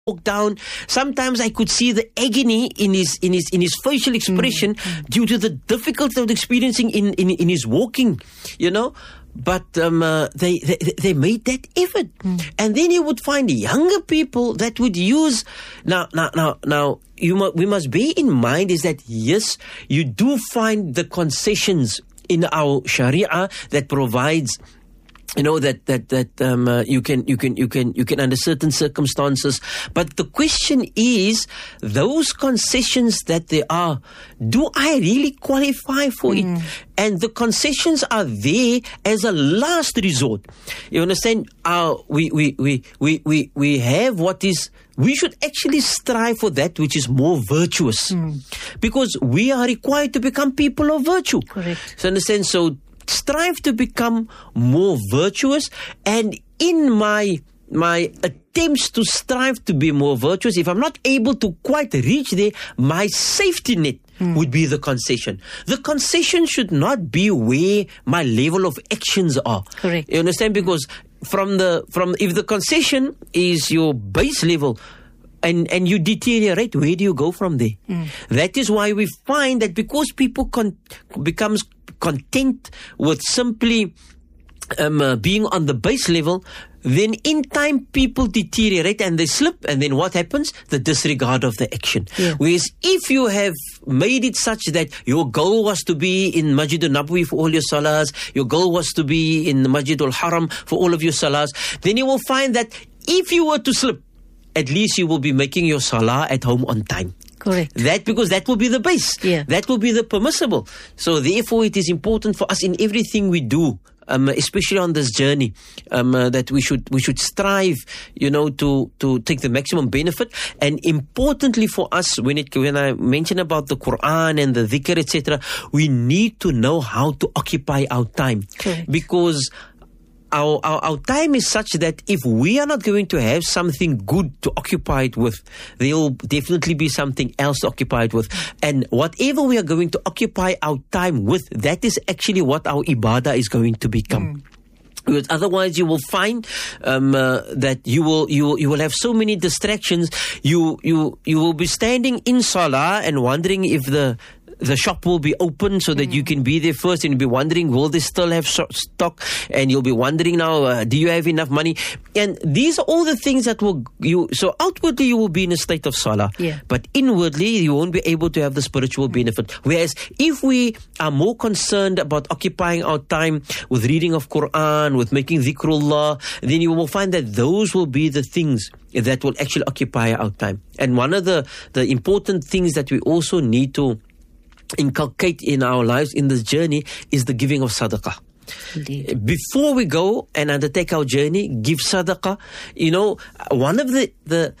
walk down. Sometimes I could see the agony in his facial expression due to the difficulty of experiencing in his walking, But they made that effort, and then you would find younger people that would use now. We must bear in mind is that yes, you do find the concessions in our Sharia that provides. That you can under certain circumstances, but the question is those concessions that there are, do I really qualify for it? And the concessions are there as a last resort. You understand? We have what is. We should actually strive for that which is more virtuous, because we are required to become people of virtue. Correct. So understand? So strive to become more virtuous, and in my attempts to strive to be more virtuous, if I'm not able to quite reach there, my safety net would be the concession. The concession should not be where my level of actions are. Correct. You understand? Because if the concession is your base level, and you deteriorate, where do you go from there? That is why we find that because people becomes content with simply being on the base level, then in time people deteriorate and they slip, and then what happens? The disregard of the action. Yeah. Whereas if you have made it such that your goal was to be in Masjid al-Nabawi for all your salahs, your goal was to be in Masjid al-Haram for all of your salahs, then you will find that if you were to slip, at least you will be making your salah at home on time. Correct. Because that will be the base. Yeah. That will be the permissible. So therefore it is important for us in everything we do, especially on this journey, that we should strive, to take the maximum benefit. And importantly for us, when I mention about the Quran and the dhikr, etc., we need to know how to occupy our time. Correct. Because our time is such that if we are not going to have something good to occupy it with, there will definitely be something else to occupy it with. And whatever we are going to occupy our time with, that is actually what our ibadah is going to become. Because otherwise you will find that you will have so many distractions. You will be standing in salah and wondering if the shop will be open so that you can be there first, and you'll be wondering, will they still have stock? And you'll be wondering now, do you have enough money? And these are all the things that so outwardly you will be in a state of salah, but inwardly you won't be able to have the spiritual benefit. Whereas if we are more concerned about occupying our time with reading of Quran, with making dhikrullah, then you will find that those will be the things that will actually occupy our time. And one of the important things that we also need to inculcate in our lives in this journey is the giving of sadaqah. Indeed. Before we go and undertake our journey, give sadaqah. One of the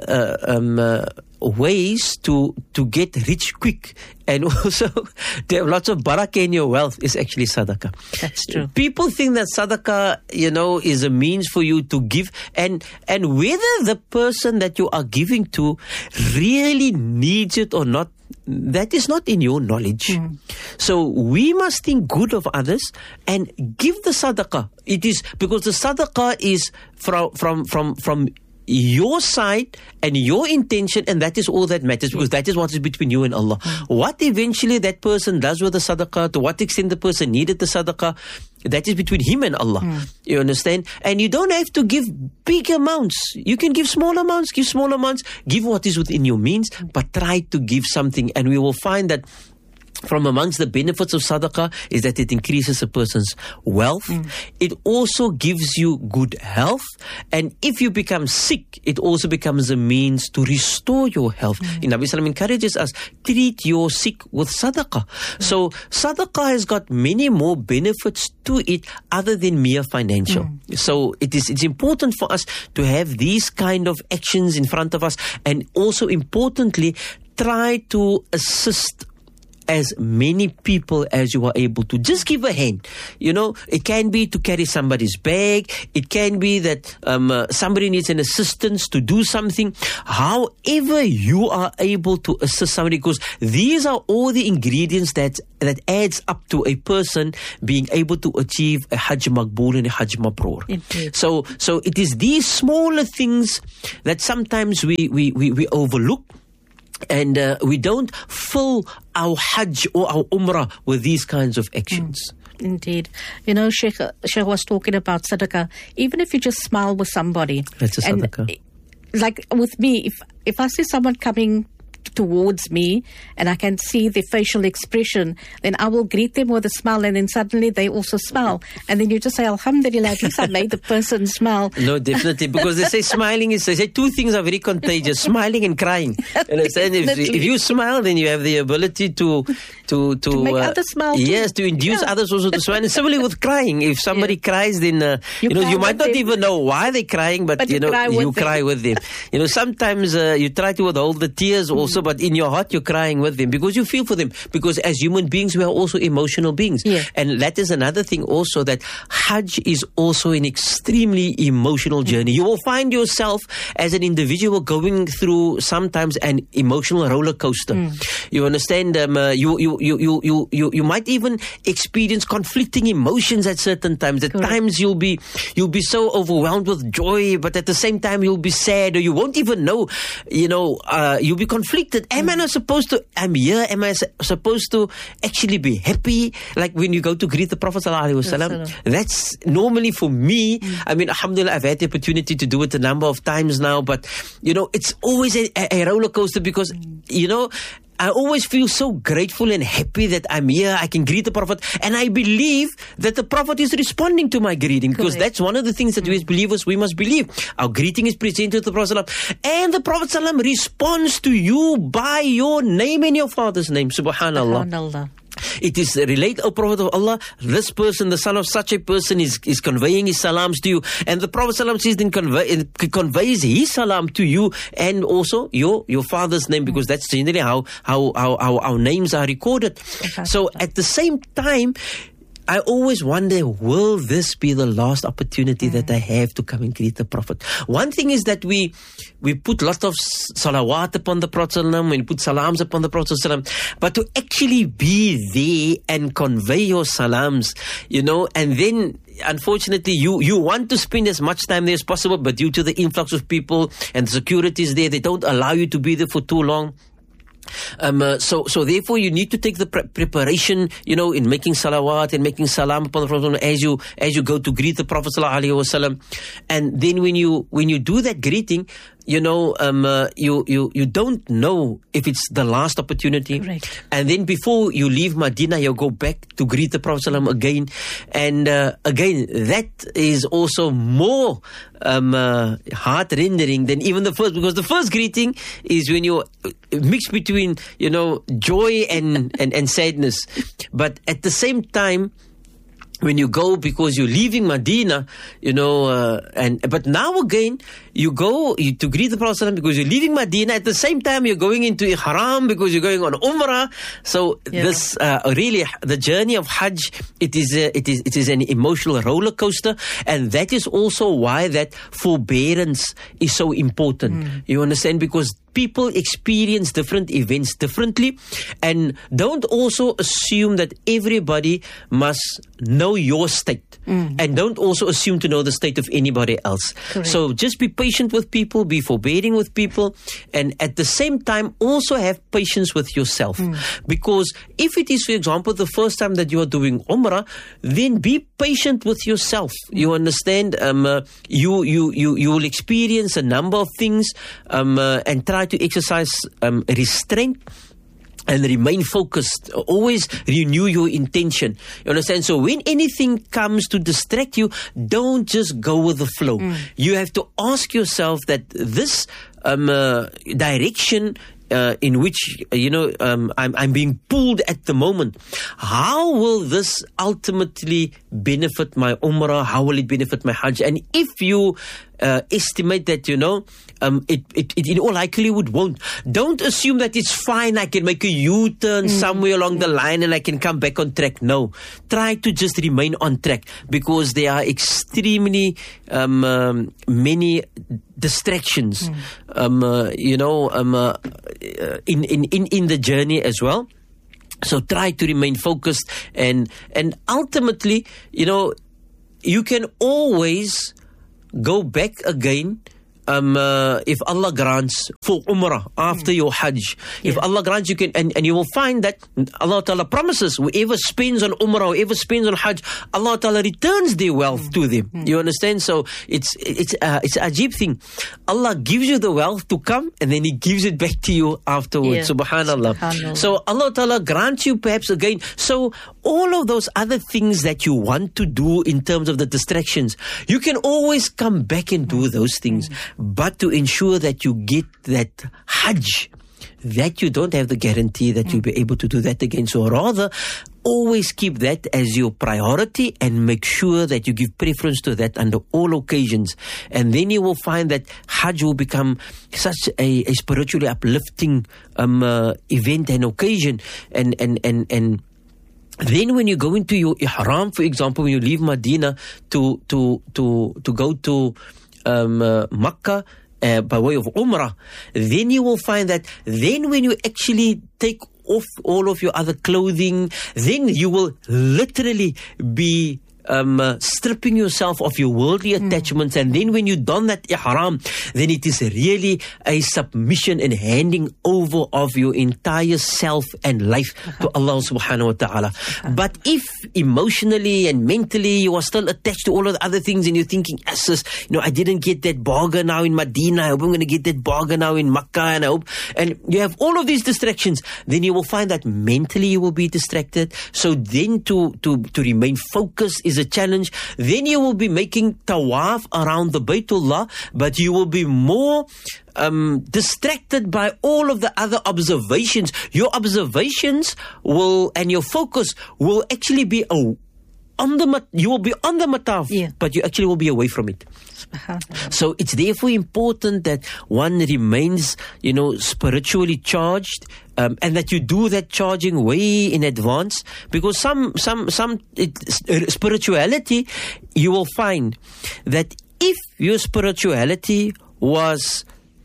ways to get rich quick and also to have lots of barakah in your wealth is actually sadaqah. That's true. People think that sadaqah, is a means for you to give, and whether the person that you are giving to really needs it or not, that is not in your knowledge. So we must think good of others and give the sadaqah. It is because the sadaqah is from your side and your intention, and that is all that matters, because that is what is between you and Allah. What eventually that person does with the sadaqah, to what extent the person needed the sadaqah, that is between him and Allah. You understand? And you don't have to give big amounts. You can give small amounts, give what is within your means, but try to give something. And we will find that from amongst the benefits of sadaqah is that it increases a person's wealth. It also gives you good health. And if you become sick, it also becomes a means to restore your health. And Nabi Sallam encourages us, treat your sick with sadaqah. So sadaqah has got many more benefits to it other than mere financial. So it's important for us to have these kind of actions in front of us, and also importantly, try to assist as many people as you are able to. Just give a hand. It can be to carry somebody's bag. It can be that somebody needs an assistance to do something. However you are able to assist somebody, because these are all the ingredients that adds up to a person being able to achieve a Hajj Maqbool and a Hajj Mabrur. So it is these smaller things that sometimes we overlook, and we don't fill our Hajj or our Umrah with these kinds of actions. Indeed. Sheikh was talking about sadaqah. Even if you just smile with somebody. That's a sadaqah. Like with me, if I see someone coming towards me and I can see their facial expression, then I will greet them with a smile, and then suddenly they also smile, and then you just say Alhamdulillah, at least I made the person smile. No, definitely, because they say two things are very contagious: smiling and crying. And if you smile, then you have the ability to make others smile too. Yes, to induce others also to smile. And similarly with crying, if somebody cries, then you might not even know why they're crying, but you cry with them. Sometimes you try to withhold the tears also, but in your heart you're crying with them because you feel for them. Because as human beings, we are also emotional beings. And that is another thing also, that Hajj is also an extremely emotional journey. You will find yourself as an individual going through sometimes an emotional roller coaster. You understand? You might even experience conflicting emotions at certain times. At times you'll be so overwhelmed with joy, but at the same time you'll be sad, or you won't even know. You'll be conflicted. Am I not supposed to? I'm here. Am I supposed to actually be happy? Like when you go to greet the Prophet ﷺ, that's normally for me. I mean, alhamdulillah, I've had the opportunity to do it a number of times now, but it's always a roller coaster because I always feel so grateful and happy that I'm here. I can greet the Prophet, and I believe that the Prophet is responding to my greeting, because that's one of the things that we as believers, we must believe. Our greeting is presented to the Prophet ﷺ, and the Prophet ﷺ responds to you by your name and your father's name. Subhanallah. It is related, O Prophet of Allah, this person, the son of such a person, is conveying his salams to you, and the Prophet ﷺ says then conveys his salam to you, and also your father's name, because that's generally how our names are recorded. So at the same time, I always wonder, will this be the last opportunity that I have to come and greet the Prophet? One thing is that we put lots of salawat upon the Prophet, we put salams upon the Prophet, but to actually be there and convey your salams, and then unfortunately you want to spend as much time there as possible, but due to the influx of people and the security is there, they don't allow you to be there for too long. So therefore you need to take the preparation, in making salawat and making salam upon the Prophet as you go to greet the Prophet ﷺ. And then when you do that greeting, you don't know if it's the last opportunity. Right. And then before you leave Medina, you go back to greet the Prophet ﷺ again. And again, that is also more heart-rendering than even the first, because the first greeting is when you mix between, joy and sadness. But at the same time, when you go, because you're leaving Medina, but now again, you go to greet the Prophet because you're leaving Medina. At the same time, you're going into Ihram because you're going on Umrah. So this really, the journey of Hajj, it is an emotional roller coaster, and that is also why that forbearance is so important. You understand? Because people experience different events differently, and don't also assume that everybody must know your state, and don't also assume to know the state of anybody else. Correct. So just be patient with people, be forbearing with people, and at the same time also have patience with yourself. Because if it is, for example, the first time that you are doing Umrah, then be patient with yourself. You understand? You will experience a number of things, and try to exercise restraint and remain focused. Always renew your intention. You understand? So when anything comes to distract you, don't just go with the flow. You have to ask yourself that this direction in which, I'm being pulled at the moment. How will this ultimately benefit my Umrah? How will it benefit my Hajj? And if you estimate that, it in all likelihood won't. Don't assume that it's fine, I can make a U-turn somewhere along the line and I can come back on track. No. Try to just remain on track, because there are extremely many distractions, in the journey as well. So try to remain focused, and ultimately, you can always go back again, if Allah grants, for Umrah after your Hajj. If Allah grants, you can, and you will find that Allah Ta'ala promises, whoever spends on Umrah, whoever spends on Hajj, Allah Ta'ala returns their wealth to them. You understand? So it's a ajib thing. Allah gives you the wealth to come, and then He gives it back to you afterwards. Subhanallah. So Allah Ta'ala grants you perhaps again. So all of those other things that you want to do in terms of the distractions, you can always come back and do those things. But to ensure that you get that Hajj, that you don't have the guarantee that you'll be able to do that again. So rather, always keep that as your priority and make sure that you give preference to that under all occasions. And then you will find that Hajj will become such a spiritually uplifting event and occasion. And then when you go into your ihram, for example, when you leave Medina to go to Makkah by way of Umrah, then you will find that then when you actually take off all of your other clothing, then you will literally be stripping yourself of your worldly attachments. And then when you don that ihram, then it is really a submission and handing over of your entire self and life to Allah subhanahu wa ta'ala. But if emotionally and mentally you are still attached to all of the other things, and you're thinking, I didn't get that bargain now in Medina, I hope I'm going to get that bargain now in Makkah, and you have all of these distractions, then you will find that mentally you will be distracted. So then to remain focused is a challenge. Then you will be making tawaf around the Baytullah, but you will be more distracted by all of the other observations. Your observations and your focus will actually be you will be on the mataf, but you actually will be away from it. So it's therefore important that one remains, spiritually charged, and that you do that charging way in advance, because some spirituality, you will find that if your spirituality was,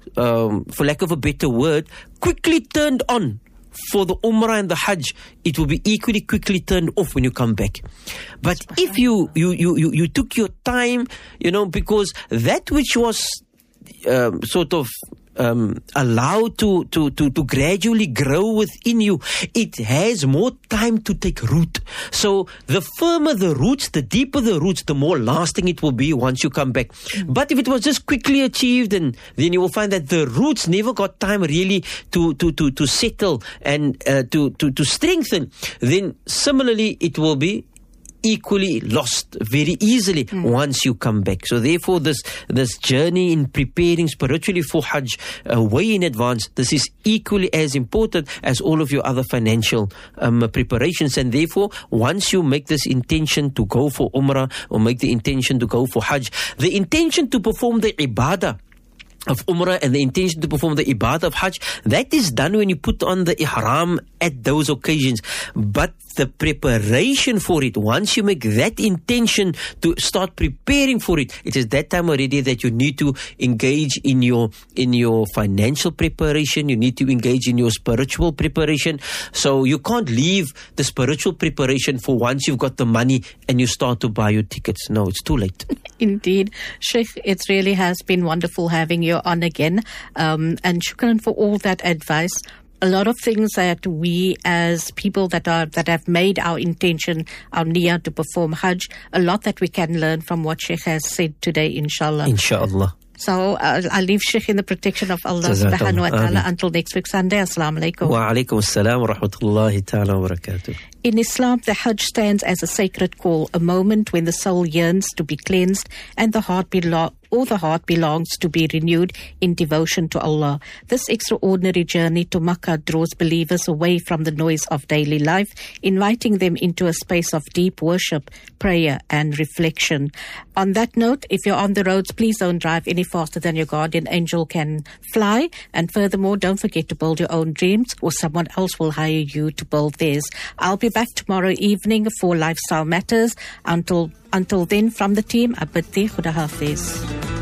for lack of a better word, quickly turned on for the Umrah and the Hajj, it will be equally quickly turned off when you come back. But if you took your time, because that which was sort of allowed to gradually grow within you, it has more time to take root. So the firmer the roots, the deeper the roots, the more lasting it will be once you come back. But if it was just quickly achieved, then you will find that the roots never got time really to settle and to strengthen. Then similarly it will be equally lost very easily once you come back. So therefore this journey in preparing spiritually for Hajj way in advance, this is equally as important as all of your other financial preparations. And therefore once you make this intention to go for Umrah or make the intention to go for Hajj, the intention to perform the ibadah of Umrah and the intention to perform the ibadah of Hajj, that is done when you put on the ihram at those occasions. But the preparation for it, once you make that intention to start preparing for it, it is that time already that you need to engage in your financial preparation, you need to engage in your spiritual preparation. So you can't leave the spiritual preparation for once you've got the money and you start to buy your tickets. No, it's too late. Indeed. Sheikh, it really has been wonderful having you on again. And shukran for all that advice. A lot of things that we as people that have made our intention, our niyyah to perform Hajj, a lot that we can learn from what Sheikh has said today, inshallah. Inshallah. So I'll leave Sheikh in the protection of Allah subhanahu wa ta'ala until next week Sunday. Assalamu alaikum. Wa alaikum assalam wa rahmatullahi ta'ala wa barakatuh. In Islam, the Hajj stands as a sacred call, a moment when the soul yearns to be cleansed and the heart all the heart belongs to be renewed in devotion to Allah. This extraordinary journey to Makkah draws believers away from the noise of daily life, inviting them into a space of deep worship, prayer and reflection. On that note, if you're on the roads, please don't drive any faster than your guardian angel can fly. And furthermore, don't forget to build your own dreams, or someone else will hire you to build theirs. I'll be back tomorrow evening for Lifestyle Matters. Until then, from the team, Abadi Khuda Hafiz.